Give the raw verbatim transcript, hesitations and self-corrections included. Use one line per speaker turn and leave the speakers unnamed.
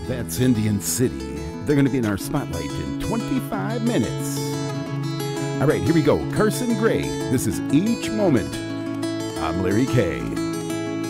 That's Indian City. They're going to be in our spotlight in twenty-five minutes. All right, here we go. Carson Gray. This is Each Moment. I'm Larry Kay.